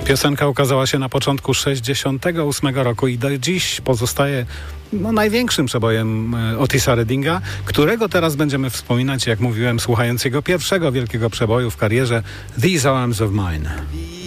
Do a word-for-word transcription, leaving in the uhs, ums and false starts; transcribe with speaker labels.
Speaker 1: Piosenka ukazała się na początku sześćdziesiątego ósmego roku i do dziś pozostaje no, największym przebojem Otisa Reddinga, którego teraz będziemy wspominać, jak mówiłem, słuchając jego pierwszego wielkiego przeboju w karierze These Arms of Mine.